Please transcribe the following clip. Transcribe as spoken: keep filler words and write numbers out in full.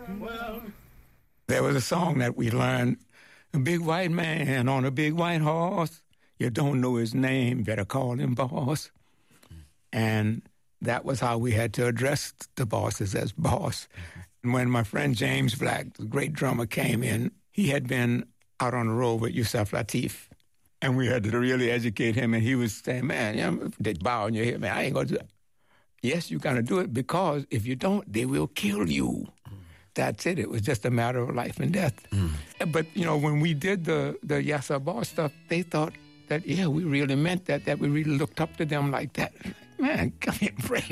There was a song that we learned, a big white man on a big white horse. You don't know his name, better call him boss. And that was how we had to address the bosses as boss. And when my friend James Black, the great drummer, came in, he had been out on the road with Yusef Lateef. And we had to really educate him. And he was saying, man, you know, they bow in your head, man, I ain't going to do that. Yes, you got to do it, because if you don't, they will kill you. Mm. That's it. It was just a matter of life and death. Mm. But, you know, when we did the, the Yassa Boss stuff, they thought that, yeah, we really meant that, that we really looked up to them like that. Man, come here, pray.